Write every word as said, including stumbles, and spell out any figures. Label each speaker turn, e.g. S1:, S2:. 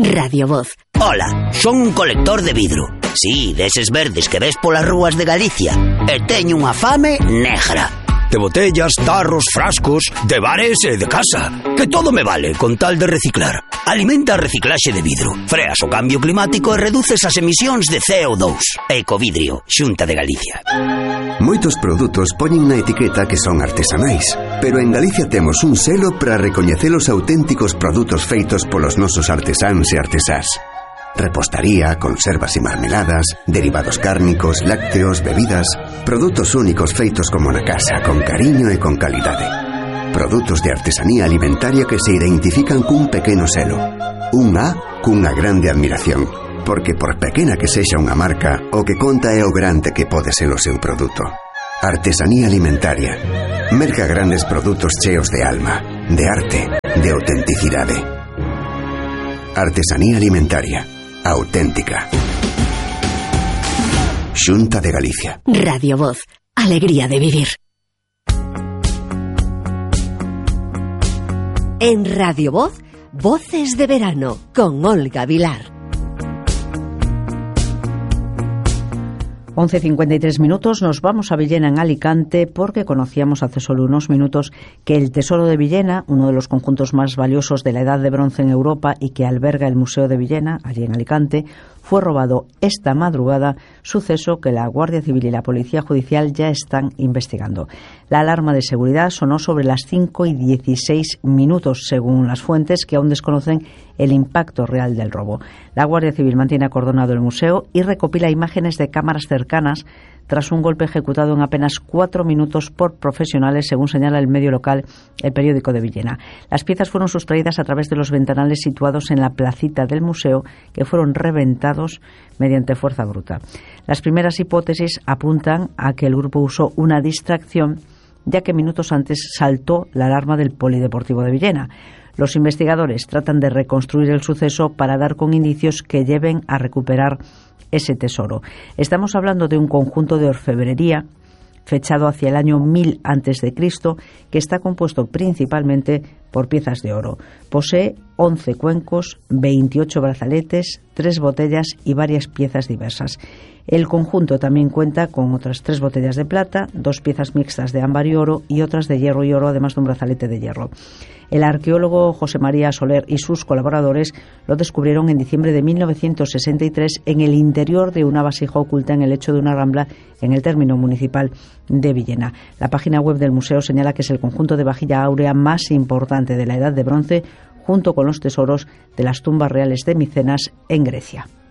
S1: Radio Voz.
S2: Hola, son un colector de vidro. Sí, deses verdes que ves polas rúas de Galicia. E teño unha fame negra. De botellas, tarros, frascos, de bares e de casa. Que todo me vale con tal de reciclar. Alimenta a reciclaxe de vidro. Freas o cambio climático e reduces as emisións de C O dous. Ecovidrio, Xunta de Galicia.
S3: Moitos produtos poñen na etiqueta que son artesanais, pero en Galicia temos un selo para recoñecer os auténticos produtos feitos polos nosos artesáns e artesás. Repostaría, conservas e marmeladas, derivados cárnicos, lácteos, bebidas, produtos únicos feitos como na casa, con cariño e con calidade. Produtos de artesanía alimentaria que se identifican cun pequeno selo. Un A cunha grande admiración, porque por pequena que sexa unha marca, o que conta é o grande que pode ser o seu produto. Artesanía alimentaria. Merca grandes produtos cheos de alma, de arte, de autenticidade. Artesanía alimentaria. Auténtica. Xunta de Galicia.
S1: Radio Voz. Alegría de vivir. En Radio Voz, Voces de Verano, con Olga Vilar.
S4: once cincuenta y tres minutos, nos vamos a Villena, en Alicante, porque conocíamos hace solo unos minutos que el Tesoro de Villena, uno de los conjuntos más valiosos de la Edad de Bronce en Europa y que alberga el Museo de Villena, allí en Alicante, fue robado esta madrugada, suceso que la Guardia Civil y la Policía Judicial ya están investigando. La alarma de seguridad sonó sobre las cinco y dieciséis minutos, según las fuentes, que aún desconocen el impacto real del robo. La Guardia Civil mantiene acordonado el museo y recopila imágenes de cámaras cercanas tras un golpe ejecutado en apenas cuatro minutos por profesionales, según señala el medio local El Periódico de Villena. Las piezas fueron sustraídas a través de los ventanales situados en la placita del museo, que fueron reventados mediante fuerza bruta. Las primeras hipótesis apuntan a que el grupo usó una distracción, ya que minutos antes saltó la alarma del Polideportivo de Villena. Los investigadores tratan de reconstruir el suceso para dar con indicios que lleven a recuperar ese tesoro. Estamos hablando de un conjunto de orfebrería fechado hacia el año mil antes de Cristo, que está compuesto principalmente por piezas de oro. Posee once cuencos, veintiocho brazaletes, tres botellas y varias piezas diversas. El conjunto también cuenta con otras tres botellas de plata, dos piezas mixtas de ámbar y oro y otras de hierro y oro, además de un brazalete de hierro. El arqueólogo José María Soler y sus colaboradores lo descubrieron en diciembre de mil novecientos sesenta y tres en el interior de una vasija oculta en el lecho de una rambla en el término municipal de Villena. La página web del museo señala que es el conjunto de vajilla áurea más importante de la Edad de Bronce, junto con los tesoros de las tumbas reales de Micenas en Grecia.